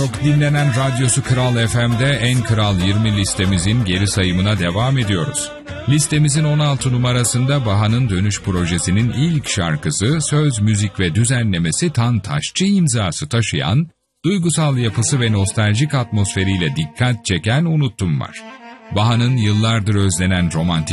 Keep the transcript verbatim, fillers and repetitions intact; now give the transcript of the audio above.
Çok dinlenen radyosu Kral F M'de En Kral yirmi listemizin geri sayımına devam ediyoruz. Listemizin on altı numarasında Baha'nın Dönüş projesinin ilk şarkısı, söz, müzik ve düzenlemesi Tan Taşçı imzası taşıyan, duygusal yapısı ve nostaljik atmosferiyle dikkat çeken Unuttum var. Baha'nın yıllardır özlenen romantik